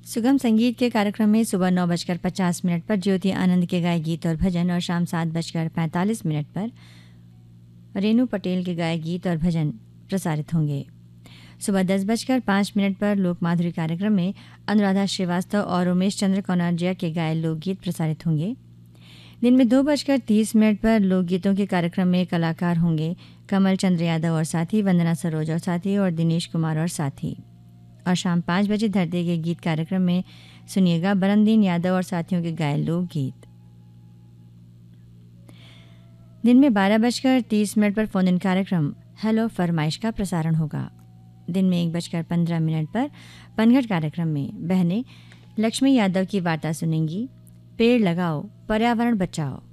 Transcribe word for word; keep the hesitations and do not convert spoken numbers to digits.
सुगम संगीत के कार्यक्रम में सुबह नौ बजकर पचास मिनट पर ज्योति आनंद के गाए गीत और भजन और शाम सात बजकर पैंतालीस मिनट पर रेनू पटेल के गाए गीत और भजन प्रसारित होंगे। सुबह दस बजकर पाँच मिनट पर लोक माधुरी कार्यक्रम में अनुराधा श्रीवास्तव और उमेश चंद्र कौनार्जिया के गाए लोकगीत प्रसारित होंगे। दिन में दो बजकर तीस मिनट पर लोकगीतों के कार्यक्रम में कलाकार होंगे कमल चंद्र यादव और साथी, वंदना सरोज और साथी और दिनेश कुमार और साथी। और शाम पाँच बजे धरती के गीत कार्यक्रम में सुनिएगा बरमदीन यादव और साथियों के गाए लोकगीत। दिन में बारह बजकर तीस मिनट पर फोन इन कार्यक्रम हेलो फरमाइश का प्रसारण होगा। दिन में एक बजकर पंद्रह मिनट पर पनघट कार्यक्रम में बहनें लक्ष्मी यादव की वार्ता सुनेंगी, पेड़ लगाओ पर्यावरण बचाओ।